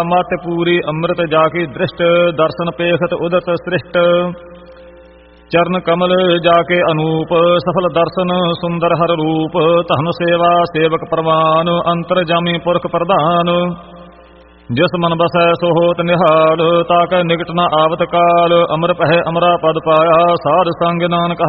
ਮਤ ਪੂਰੀ ਅੰਮ੍ਰਿਤ ਜਾ ਕੀ ਦ੍ਰਿਸ਼ਟ ਦਰਸ਼ਨ ਪੇਖਤ ਉਦਤ ਸ੍ਰਿਸ਼ਟ ਚਰਨ ਕਮਲ ਜਾ ਕੇ ਅਨੂਪ ਸਫਲ ਦਰਸ਼ਨ ਸੁੰਦਰ ਹਰ ਰੂਪ ਧਨ ਸੇਵਾ ਸੇਵਕ ਪ੍ਰਵਾਨ ਅੰਤਰ ਜਾਮੀ ਪੁਰਖ ਪ੍ਰਧਾਨ ਜਿਸ ਮਨ ਬਸੈ ਸੋ ਹੋਤ ਨਿਹਾਲ ਤਾਕੈ ਨਿਕਟ ਨ ਆਵਤ ਕਾਲ ਅਮਰ ਪਹਿ ਅਮਰਾ ਪਦ ਪਾਇਆ ਸਾਧ ਸੰਗ ਨਾਨਕ